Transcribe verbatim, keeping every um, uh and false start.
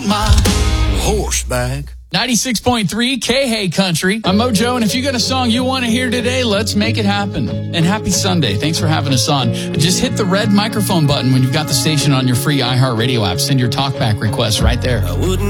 My horseback. ninety-six point three K-Hey Country. I'm Mojo, and if you got a song you want to hear today, let's make it happen. And happy Sunday. Thanks for having us on. Just hit the red microphone button when you've got the station on your free iHeartRadio app. Send your talkback request right there. I wouldn't